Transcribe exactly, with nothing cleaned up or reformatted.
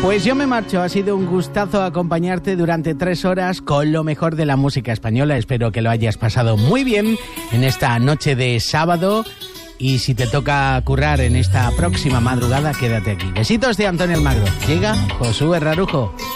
Pues yo me marcho, ha sido un gustazo acompañarte durante tres horas con lo mejor de la música española. Espero que lo hayas pasado muy bien en esta noche de sábado y si te toca currar en esta próxima madrugada, quédate aquí. Besitos de Antonio Almagro. Llega Josué Rarujo.